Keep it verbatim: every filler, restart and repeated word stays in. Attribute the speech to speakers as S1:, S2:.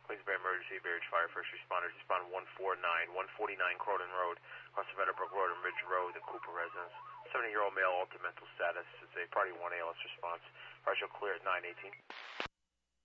S1: Queensbury Emergency, Bay Ridge Fire, first responders respond one forty-nine, one forty-nine Croydon Road, across the Meadowbrook Road and Ridge Road, the Cooper residence. seventy-year-old male, altered mental status. It's a Party one A L S response. Partial clear at nine eighteen.